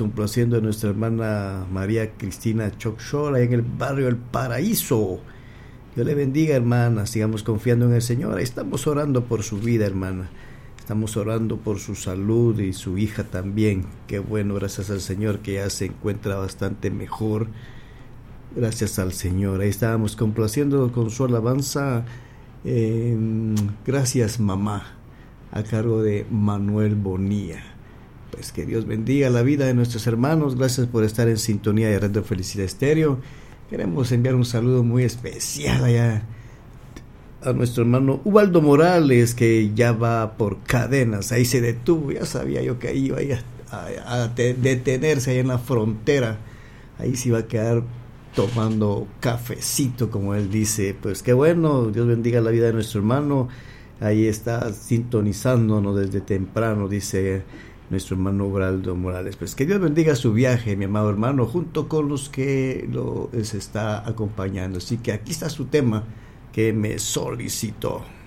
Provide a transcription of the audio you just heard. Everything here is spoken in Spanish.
complaciendo a nuestra hermana María Cristina Choxora en el barrio El Paraíso. Dios le bendiga, hermana, sigamos confiando en el Señor. Ahí estamos orando por su vida, hermana. Estamos orando por su salud y su hija también. Qué bueno, gracias al Señor que ya se encuentra bastante mejor. Gracias al Señor. Ahí estábamos complaciendo con su alabanza. Gracias, mamá, a cargo de Manuel Bonilla. Pues que Dios bendiga la vida de nuestros hermanos. Gracias por estar en sintonía de Radio Felicidad Estéreo. Queremos enviar un saludo muy especial allá a nuestro hermano Ubaldo Morales, que ya va por Cadenas. Ahí se detuvo, ya sabía yo que iba a detenerse ahí en la frontera. Ahí se iba a quedar tomando cafecito, como él dice. Pues qué bueno, Dios bendiga la vida de nuestro hermano. Ahí está sintonizándonos desde temprano, dice nuestro hermano Ubaldo Morales. Pues que Dios bendiga su viaje, mi amado hermano, junto con los que les está acompañando. Así que aquí está su tema que me solicitó.